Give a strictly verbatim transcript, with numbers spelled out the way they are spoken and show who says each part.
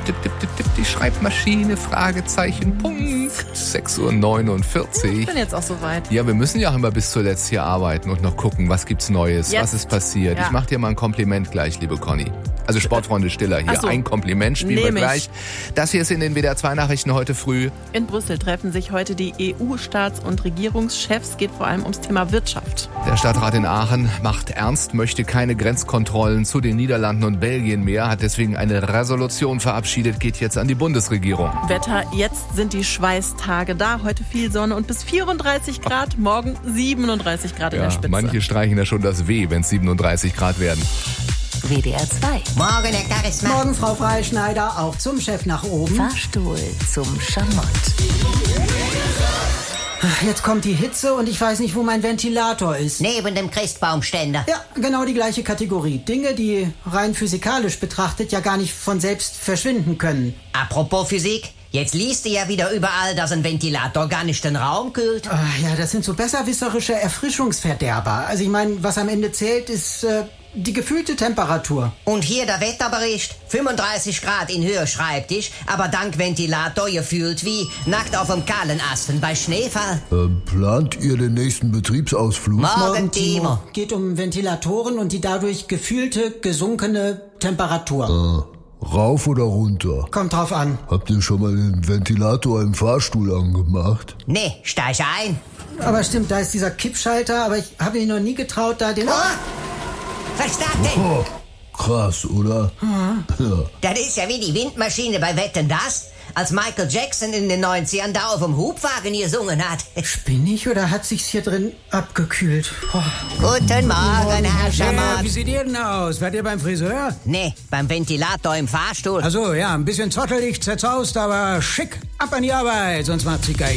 Speaker 1: tipp, tipp, tipp, tipp, die Schreibmaschine, Fragezeichen, Punkt. sechs Uhr neunundvierzig.
Speaker 2: Ich bin jetzt auch soweit.
Speaker 1: Ja, wir müssen ja auch immer bis zuletzt hier arbeiten und noch gucken, was gibt's Neues,
Speaker 2: Jetzt.
Speaker 1: was ist passiert.
Speaker 2: Ja.
Speaker 1: Ich mach dir mal ein Kompliment gleich, liebe Conny. Also Sportfreunde Stiller hier.
Speaker 2: Ach so.
Speaker 1: Ein Kompliment spielen
Speaker 2: Nehm
Speaker 1: wir
Speaker 2: ich.
Speaker 1: gleich. Das hier ist in den W D R zwei Nachrichten heute früh.
Speaker 2: In Brüssel treffen sich heute die E U-Staats- und Regierungschefs. Geht vor allem ums Thema Wirtschaft.
Speaker 1: Der Stadtrat in Aachen macht ernst, möchte keine Grenzkontrollen zu den Niederlanden und Belgien mehr, hat deswegen eine Resolution verabschiedet, geht jetzt an die Bundesregierung.
Speaker 2: Wetter, jetzt sind die Schweißtage da. Heute viel Sonne und bis vierunddreißig Grad, morgen siebenunddreißig Grad in
Speaker 1: Ja,
Speaker 2: der Spitze.
Speaker 1: manche streichen ja schon das W, wenn es siebenunddreißig Grad werden.
Speaker 3: W D R zwei.
Speaker 4: Morgen, Herr Charisma.
Speaker 5: Morgen, Frau Freischneider, auch zum Chef nach oben.
Speaker 3: Fahrstuhl zum Schamott.
Speaker 5: Jetzt kommt die Hitze und ich weiß nicht, wo mein Ventilator ist.
Speaker 4: Neben dem Christbaumständer.
Speaker 5: Ja, genau die gleiche Kategorie. Dinge, die rein physikalisch betrachtet ja gar nicht von selbst verschwinden können.
Speaker 4: Apropos Physik, jetzt liest du ja wieder überall, dass ein Ventilator gar nicht den Raum kühlt.
Speaker 5: Ah, ja, das sind so besserwisserische Erfrischungsverderber. Also ich meine, was am Ende zählt, ist äh, die gefühlte Temperatur.
Speaker 4: Und hier der Wetterbericht. fünfunddreißig Grad in Höhe Schreibtisch, aber dank Ventilator gefühlt wie nackt auf dem kahlen Asten bei Schneefall.
Speaker 6: Ähm, plant ihr den nächsten Betriebsausflug?
Speaker 4: Morgen, Timo.
Speaker 5: Geht um Ventilatoren und die dadurch gefühlte, gesunkene Temperatur.
Speaker 6: Äh, rauf oder runter?
Speaker 5: Kommt drauf an.
Speaker 6: Habt ihr schon mal den Ventilator im Fahrstuhl angemacht?
Speaker 4: Nee, steig ein.
Speaker 5: Aber stimmt, da ist dieser Kippschalter, aber ich habe mich noch nie getraut, da den...
Speaker 4: Oh, was ist das denn?
Speaker 6: Oh, krass, oder? Ja.
Speaker 4: Das ist ja wie die Windmaschine bei Wetten, das? Als Michael Jackson in den neunzigern da auf dem Hubwagen gesungen hat.
Speaker 5: Bin ich oder hat sich's hier drin abgekühlt? Oh.
Speaker 4: Guten Morgen, Herr
Speaker 7: Ja, wie
Speaker 4: Schamott.
Speaker 7: seht ihr denn aus? Wart ihr beim Friseur?
Speaker 4: Nee, beim Ventilator im Fahrstuhl.
Speaker 7: Also ja, ein bisschen zottelig, zerzaust, aber schick. Ab an die Arbeit, sonst macht's die Geige.